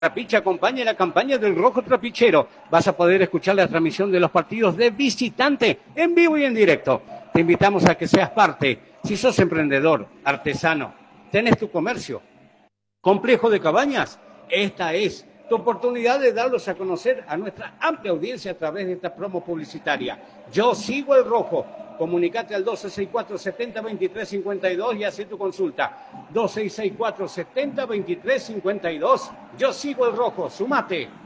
Trapiche acompaña la campaña del Rojo Trapichero. Vas a poder escuchar la transmisión de los partidos de visitante en vivo y en directo. Te invitamos a que seas parte. Si sos emprendedor, artesano, tenés tu comercio, complejo de cabañas, esta es tu oportunidad de darlos a conocer a nuestra amplia audiencia a través de esta promo publicitaria. Yo sigo el Rojo. Comunicate al 2664-70-2352 y hace tu consulta. 2664-70-2352. Yo sigo el Rojo. Sumate.